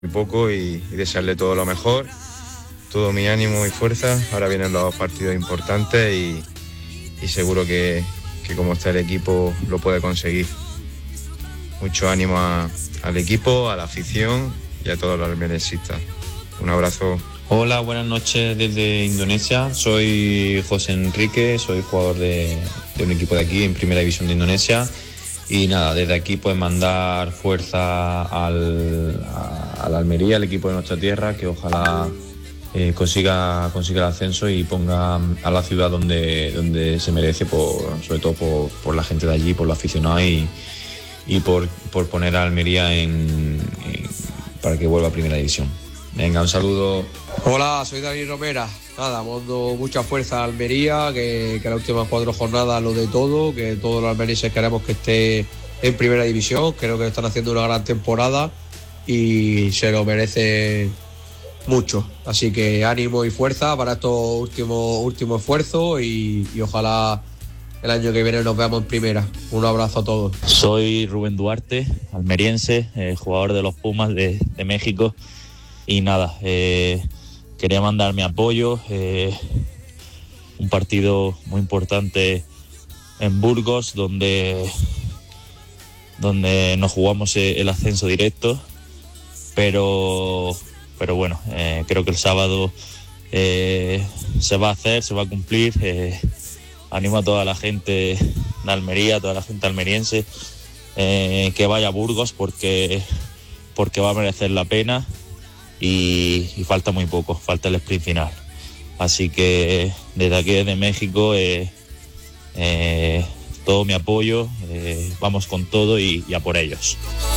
muy poco y desearle todo lo mejor, todo mi ánimo y fuerza. Ahora vienen los partidos importantes y seguro que como está el equipo lo puede conseguir. Mucho ánimo al equipo, a la afición y a todos los almerienses. Un abrazo. Hola, buenas noches desde Indonesia. Soy José Enrique, soy jugador de un equipo de aquí en Primera División de Indonesia. Y nada, desde aquí pues mandar fuerza al Almería, al equipo de nuestra tierra, que ojalá consiga el ascenso y ponga a la ciudad donde se merece, sobre todo por la gente de allí, por los aficionados y por poner a Almería para que vuelva a Primera División. Venga, un saludo. Hola, soy Dani Romera. Nada, mando mucha fuerza a Almería, que las últimas 4 jornadas lo de todo, que todos los almerienses queremos que esté en Primera División. Creo que están haciendo una gran temporada y se lo merece mucho. Así que ánimo y fuerza para estos últimos esfuerzos y ojalá el año que viene nos veamos en Primera. Un abrazo a todos. Soy Rubén Duarte, almeriense, jugador de los Pumas de México. Y nada, quería mandar mi apoyo. Un partido muy importante en Burgos, donde nos jugamos el ascenso directo. Pero bueno, creo que el sábado se va a hacer, se va a cumplir. Animo a toda la gente de Almería, a toda la gente almeriense, que vaya a Burgos porque va a merecer la pena. Y falta muy poco, falta el sprint final. Así que desde aquí, desde México, todo mi apoyo, vamos con todo y a por ellos.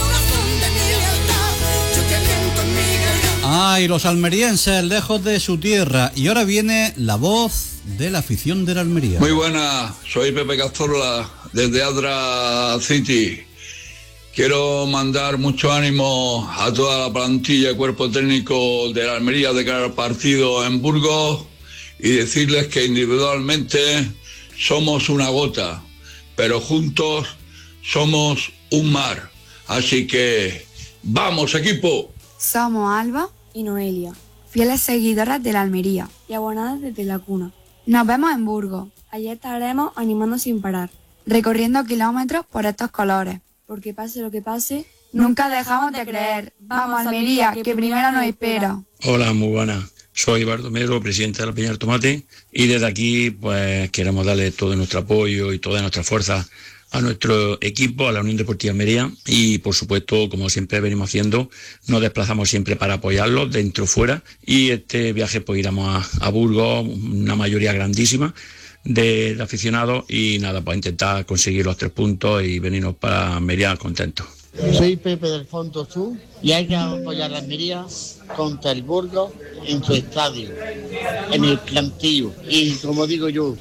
Ay, los almerienses lejos de su tierra. Y ahora viene la voz de la afición de la Almería. Muy buenas, soy Pepe Cazorla desde Adra City. Quiero mandar mucho ánimo a toda la plantilla y cuerpo técnico de la Almería de cara al partido en Burgos y decirles que individualmente somos una gota, pero juntos somos un mar. Así que ¡vamos, equipo! Somos Alba y Noelia, fieles seguidoras de la Almería y abonadas desde la cuna. Nos vemos en Burgos. Allí estaremos animando sin parar, recorriendo kilómetros por estos colores. Porque pase lo que pase, nunca dejamos de creer. Vamos, Almería, que primero nos espera. Hola, muy buenas. Soy Bardomero, presidente de la Peña del Tomate, y desde aquí pues queremos darle todo nuestro apoyo y toda nuestra fuerza a nuestro equipo, a la Unión Deportiva Almería, y por supuesto, como siempre venimos haciendo, nos desplazamos siempre para apoyarlos, dentro o fuera, y este viaje pues iremos a Burgos, una mayoría grandísima de aficionados, y nada, para intentar conseguir los 3 puntos y venirnos para Almería contentos. Soy Pepe del Fondo Sur y hay que apoyar a Almería contra el Burgos en su estadio, en el plantillo. Y como digo yo,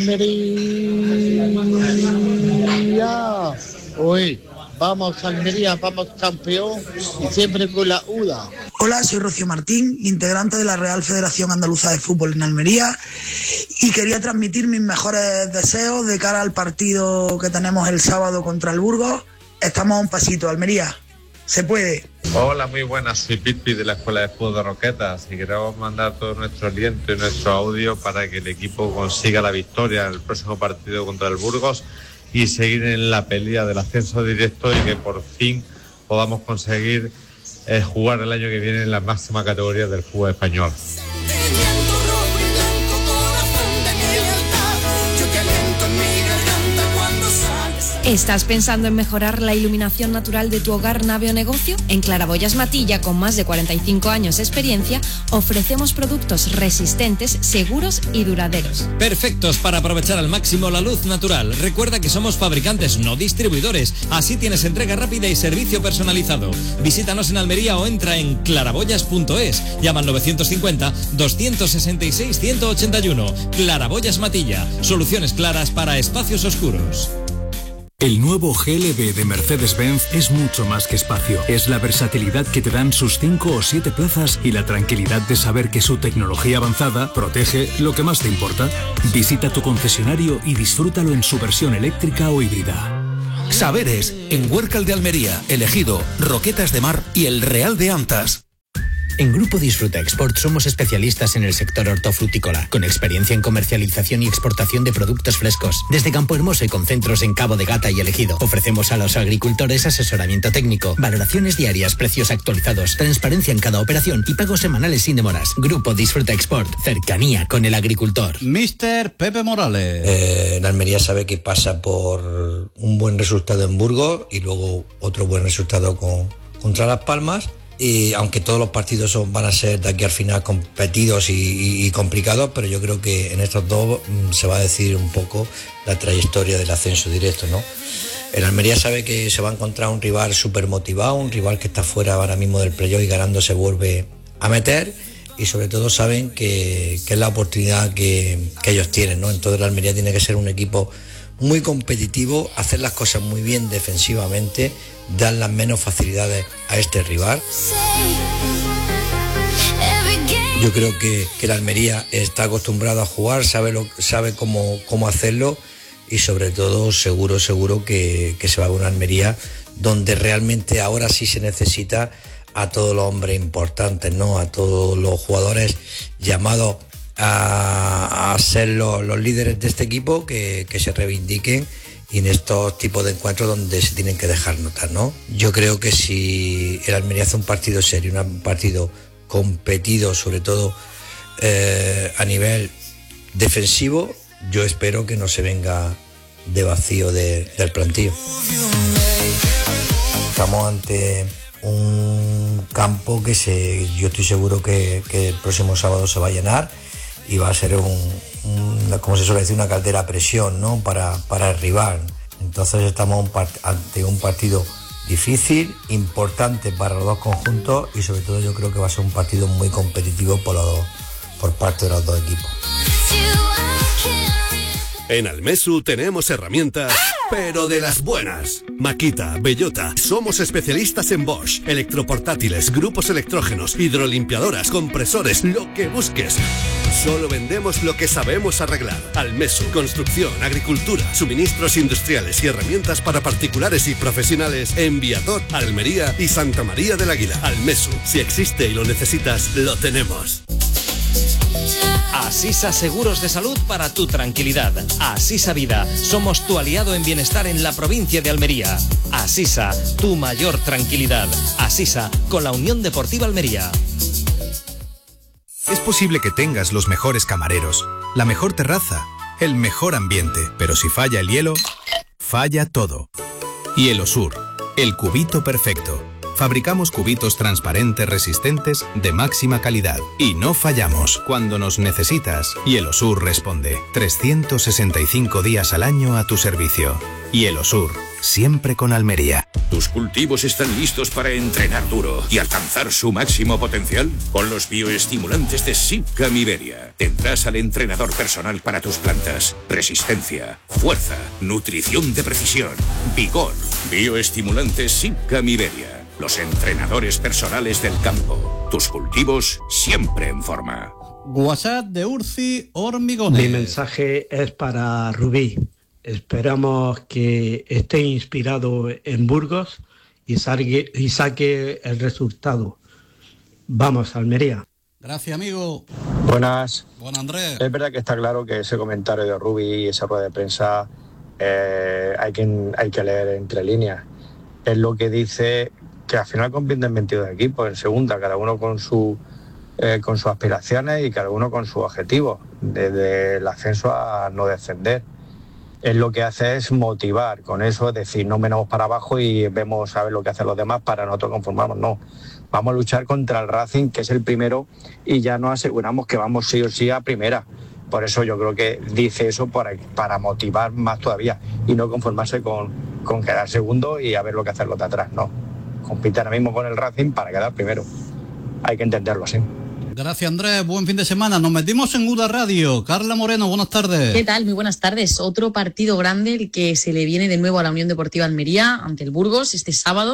Almería, hoy vamos Almería, vamos campeón y siempre con la UDA. Hola, soy Rocío Martín, integrante de la Real Federación Andaluza de Fútbol en Almería, y quería transmitir mis mejores deseos de cara al partido que tenemos el sábado contra el Burgos. Estamos a un pasito, Almería, se puede. Hola, muy buenas, soy Pipi de la Escuela de Fútbol de Roquetas y queremos mandar todo nuestro aliento y nuestro audio para que el equipo consiga la victoria en el próximo partido contra el Burgos y seguir en la pelea del ascenso directo y que por fin podamos conseguir jugar el año que viene en la máxima categoría del fútbol español. ¿Estás pensando en mejorar la iluminación natural de tu hogar, nave o negocio? En Claraboyas Matilla, con más de 45 años de experiencia, ofrecemos productos resistentes, seguros y duraderos. Perfectos para aprovechar al máximo la luz natural. Recuerda que somos fabricantes, no distribuidores. Así tienes entrega rápida y servicio personalizado. Visítanos en Almería o entra en claraboyas.es. Llama al 950-266-181. Claraboyas Matilla. Soluciones claras para espacios oscuros. El nuevo GLB de Mercedes-Benz es mucho más que espacio. Es la versatilidad que te dan sus 5 o 7 plazas y la tranquilidad de saber que su tecnología avanzada protege lo que más te importa. Visita tu concesionario y disfrútalo en su versión eléctrica o híbrida. Saberes, en Huércal de Almería, El Ejido, Roquetas de Mar y El Real de Antas. En Grupo Disfruta Export somos especialistas en el sector hortofrutícola, con experiencia en comercialización y exportación de productos frescos. Desde Campo Hermoso y con centros en Cabo de Gata y El Ejido, ofrecemos a los agricultores asesoramiento técnico, valoraciones diarias, precios actualizados, transparencia en cada operación y pagos semanales sin demoras. Grupo Disfruta Export, cercanía con el agricultor. Mr. Pepe Morales. En Almería sabe que pasa por un buen resultado en Burgos y luego otro buen resultado contra Las Palmas. Y aunque todos los partidos van a ser de aquí al final competidos y complicados, pero yo creo que en estos dos se va a decidir un poco la trayectoria del ascenso directo, ¿no? El Almería sabe que se va a encontrar un rival súper motivado, un rival que está fuera ahora mismo del playoff y ganando se vuelve a meter, y sobre todo saben que es la oportunidad que ellos tienen, ¿no? Entonces el Almería tiene que ser un equipo muy competitivo, hacer las cosas muy bien defensivamente, dar las menos facilidades a este rival. Yo creo que el Almería está acostumbrado a jugar, sabe cómo hacerlo, y sobre todo seguro que se va a una Almería donde realmente ahora sí se necesita a todos los hombres importantes, ¿no? A todos los jugadores llamados a ser los líderes de este equipo, que se reivindiquen, y en estos tipos de encuentros donde se tienen que dejar notar, ¿no? Yo creo que si el Almería hace un partido serio, un partido competido, sobre todo a nivel defensivo, yo espero que no se venga de vacío del plantillo. Estamos ante un campo que yo estoy seguro que el próximo sábado se va a llenar, y va a ser como se suele decir, una caldera a presión, ¿no? para el rival. Entonces estamos ante un partido difícil, importante para los dos conjuntos, y sobre todo yo creo que va a ser un partido muy competitivo por parte de los dos equipos. En Almesu tenemos herramientas, pero de las buenas. Makita, Bellota, somos especialistas en Bosch, electroportátiles, grupos electrógenos, hidrolimpiadoras, compresores, lo que busques. Solo vendemos lo que sabemos arreglar. Almesu, construcción, agricultura, suministros industriales y herramientas para particulares y profesionales en Viator, Almería y Santa María del Águila. Almesu, si existe y lo necesitas, lo tenemos. Asisa Seguros de Salud para tu tranquilidad. Asisa Vida, somos tu aliado en bienestar en la provincia de Almería. Asisa, tu mayor tranquilidad. Asisa, con la Unión Deportiva Almería. Es posible que tengas los mejores camareros, la mejor terraza, el mejor ambiente, pero si falla el hielo, falla todo. Hielosur, el cubito perfecto. Fabricamos cubitos transparentes resistentes de máxima calidad y no fallamos. Cuando nos necesitas, Hielosur responde. 365 días al año a tu servicio. Hielosur, siempre con Almería. ¿Tus cultivos están listos para entrenar duro y alcanzar su máximo potencial? Con los bioestimulantes de Sipcam Iberia tendrás al entrenador personal para tus plantas. Resistencia, fuerza, nutrición de precisión, vigor. Bioestimulantes Sipcam Iberia. Los entrenadores personales del campo. Tus cultivos siempre en forma. WhatsApp de Urci Hormigones. Mi mensaje es para Rubí. Esperamos que esté inspirado en Burgos y saque el resultado. Vamos, Almería. Gracias, amigo. Buenas. Buenas, Andrés. Es verdad que está claro que ese comentario de Rubí y esa rueda de prensa hay que leer entre líneas. Es lo que dice que al final compiten 22 equipos en segunda, cada uno con sus aspiraciones y cada uno con sus objetivos, desde el ascenso a no descender. Él lo que hace es motivar con eso, es decir, no venamos para abajo y vemos a ver lo que hacen los demás para nosotros conformarnos, no. Vamos a luchar contra el Racing, que es el primero, y ya nos aseguramos que vamos sí o sí a primera. Por eso yo creo que dice eso para motivar más todavía y no conformarse con quedar segundo y a ver lo que hacen los de atrás, no. Compite ahora mismo con el Racing para quedar primero. Hay que entenderlo así. Gracias, Andrés. Buen fin de semana. Nos metimos en UDA Radio. Carla Moreno, buenas tardes. ¿Qué tal? Muy buenas tardes. Otro partido grande el que se le viene de nuevo a la Unión Deportiva Almería ante el Burgos este sábado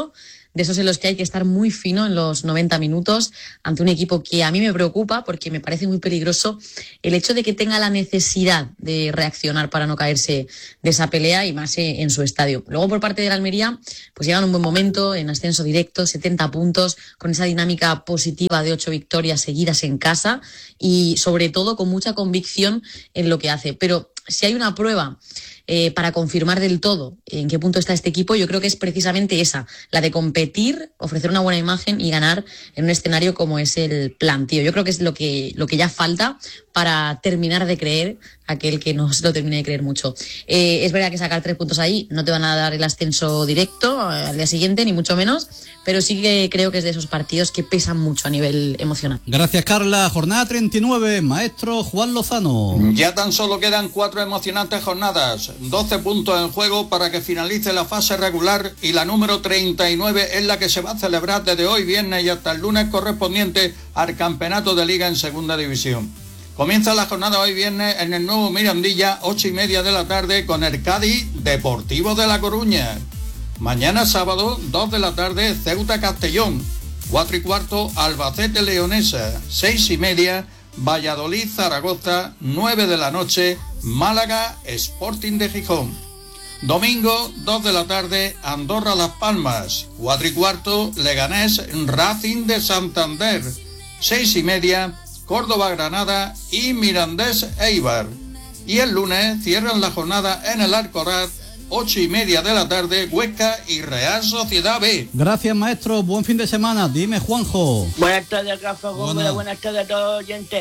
de esos en los que hay que estar muy fino en los 90 minutos ante un equipo que a mí me preocupa porque me parece muy peligroso el hecho de que tenga la necesidad de reaccionar para no caerse de esa pelea y más en su estadio. Luego por parte de la Almería, pues llegan un buen momento en ascenso directo, 70 puntos, con esa dinámica positiva de 8 victorias seguidas en casa y sobre todo con mucha convicción en lo que hace. Pero si hay una prueba para confirmar del todo en qué punto está este equipo, yo creo que es precisamente esa, la de competir, ofrecer una buena imagen y ganar en un escenario como es el Plantío. Yo creo que es lo que ya falta para terminar de creer aquel que no se lo termine de creer mucho. Es verdad que sacar 3 puntos ahí no te van a dar el ascenso directo al día siguiente, ni mucho menos, pero sí que creo que es de esos partidos que pesan mucho a nivel emocional. Gracias, Carla. Jornada 39, maestro Juan Lozano. Ya tan solo quedan 4 emocionantes jornadas, 12 puntos en juego para que finalice la fase regular y la número 39 es la que se va a celebrar desde hoy viernes y hasta el lunes correspondiente al campeonato de liga en segunda división. Comienza la jornada hoy viernes en el nuevo Mirandilla, 8:30 de la tarde, con el Cádiz Deportivo de La Coruña. Mañana sábado, 2 de la tarde, Ceuta Castellón. 4:15, Albacete Leonesa. 6:30, Valladolid Zaragoza. 9 de la noche, Málaga Sporting de Gijón. Domingo, 2 de la tarde, Andorra Las Palmas. 4:15, Leganés Racing de Santander. 6:30, Córdoba Granada y Mirandés Eibar. Y el lunes cierran la jornada en el Alcoraz, 8:30 de la tarde, Huesca y Real Sociedad B. Gracias, maestro. Buen fin de semana. Dime, Juanjo. Buenas tardes, Rafa Gómez. Buenas tardes a todos los oyentes.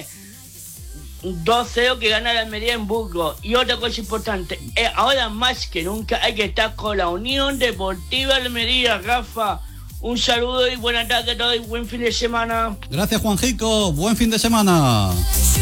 2-0 que gana la Almería en Burgos. Y otra cosa importante, ahora más que nunca hay que estar con la Unión Deportiva Almería, Rafa. Un saludo y buenas tardes a todos y buen fin de semana. Gracias, Juanjico. Buen fin de semana.